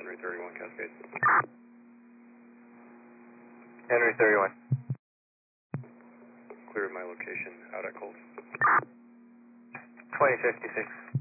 Henry 31 Cascade. Henry 31. Cleared my location out at Colt. 2056.